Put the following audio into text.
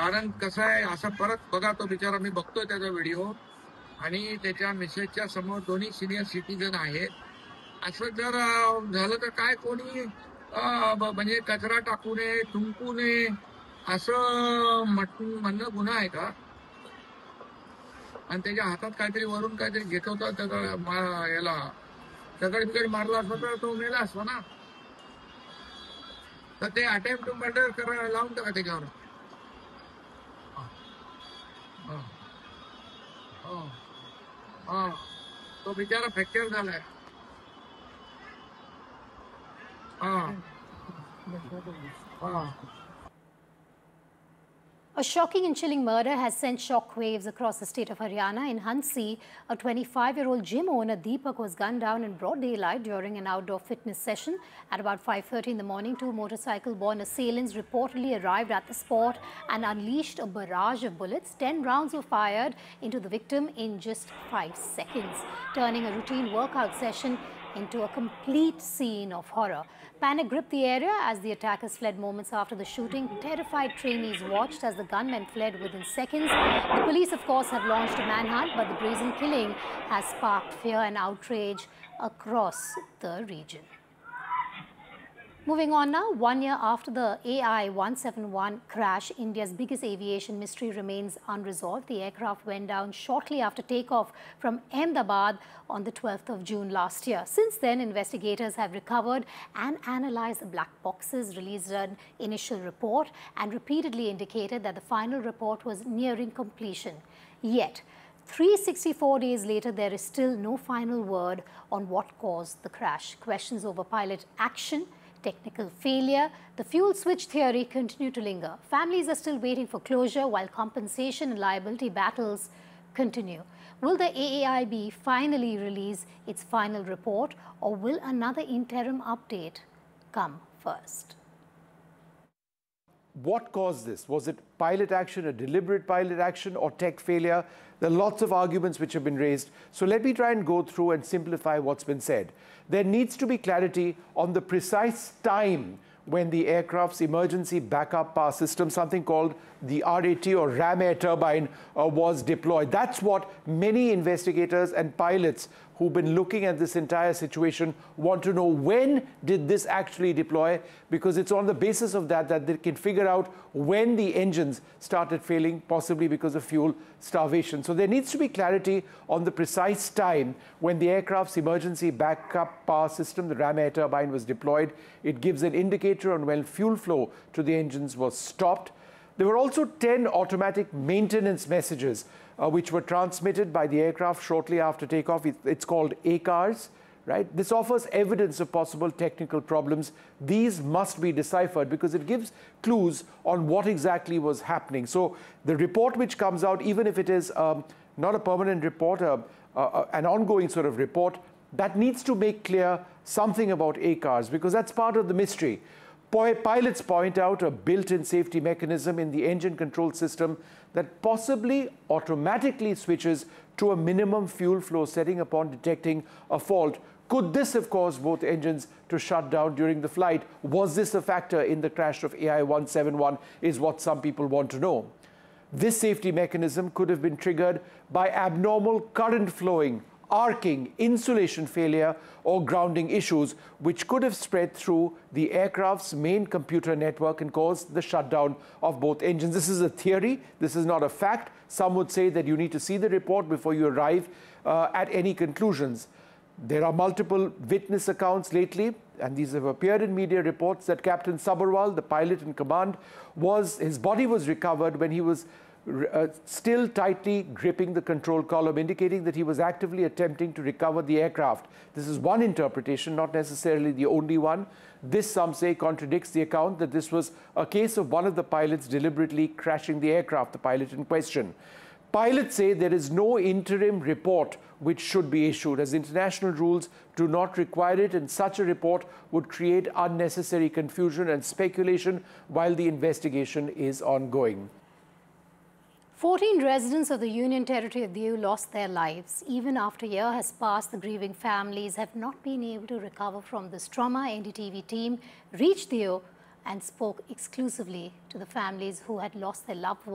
कारण कसं आहे, असं परत बघा, तो बिचारा, मी बघतोय त्याचा व्हिडिओ, आणि त्याच्या मिसेसच्या समोर दोन्ही सिनियर सिटीजन आहेत. असं जर झालं तर काय कोणी म्हणजे कचरा टाकू नये, थुंकू नये, असं म्हणणं गुन्हा आहे का? आणि त्याच्या हातात काहीतरी वरून काहीतरी घेत होता, याला दगड बिगड मारला असता तर तो मेला असतो ना. तर ते अटेम्प्ट टू मर्डर करायला लावून टाका त्याच्यावर. तो बिचारा फ्रॅक्चर झालाय. A shocking and chilling murder has sent shockwaves across the state of Haryana. In Hansi, a 25-year-old gym owner, Deepak, was gunned down in broad daylight during an outdoor fitness session. At about 5:30 in the morning, two motorcycle-borne assailants reportedly arrived at the spot and unleashed a barrage of bullets. 10 rounds were fired into the victim in just 5 seconds, turning a routine workout session into a complete scene of horror. Panic gripped the area as the attackers fled moments after the shooting. Terrified trainees watched as the gunmen fled within seconds. The police, of course, have launched a manhunt, but the brazen killing has sparked fear and outrage across the region. Moving on now, 1 year after the AI-171 crash, India's biggest aviation mystery remains unresolved. The aircraft went down shortly after takeoff from Ahmedabad on the 12th of June last year. Since then, investigators have recovered and analyzed the black boxes, released an initial report, and repeatedly indicated that the final report was nearing completion. Yet, 364 days later, there is still no final word on what caused the crash. Questions over pilot action, technical failure, the fuel switch theory continue to linger. Families are still waiting for closure while compensation and liability battles continue. Will the AAIB finally release its final report, or will another interim update come first? What caused this? Was it pilot action, a deliberate pilot action, or tech failure? There are lots of arguments which have been raised. So let me try and go through and simplify what's been said. There needs to be clarity on the precise time when the aircraft's emergency backup power system, something called the RAT or ram air turbine, was deployed. That's what many investigators and pilots who've been looking at this entire situation want to know. When did this actually deploy? Because it's on the basis of that that they can figure out when the engines started failing, possibly because of fuel starvation. So there needs to be clarity on the precise time when the aircraft's emergency backup power system, the ram air turbine, was deployed. It gives an indicator on when fuel flow to the engines was stopped. There were also 10 automatic maintenance messages which were transmitted by the aircraft shortly after takeoff. It's called ACARS, right? This offers evidence of possible technical problems. These must be deciphered because it gives clues on what exactly was happening. So the report which comes out, even if it is not a permanent report, an ongoing sort of report, that needs to make clear something about ACARS, because that's part of the mystery. Pilots point out a built-in safety mechanism in the engine control system that possibly automatically switches to a minimum fuel flow setting upon detecting a fault. Could this have caused both engines to shut down during the flight? Was this a factor in the crash of AI-171 is what some people want to know. This safety mechanism could have been triggered by abnormal current flowing, arcing, insulation failure, or grounding issues, which could have spread through the aircraft's main computer network and caused the shutdown of both engines. This is a theory. This is not a fact. Some would say that you need to see the report before you arrive at any conclusions. There are multiple witness accounts lately, and these have appeared in media reports, that Captain Sabharwal, the pilot in command, his body was recovered when he was still tightly gripping the control column, indicating that he was actively attempting to recover the aircraft. This is one interpretation, not necessarily the only one. This, some say, contradicts the account that this was a case of one of the pilots deliberately crashing the aircraft, the pilot in question. Pilots say there is no interim report which should be issued, as international rules do not require it, and such a report would create unnecessary confusion and speculation while the investigation is ongoing. 14 residents of the Union Territory of Diu lost their lives. Even after a year has passed, the grieving families have not been able to recover from this trauma. NDTV team reached Diu and spoke exclusively to the families who had lost their loved ones.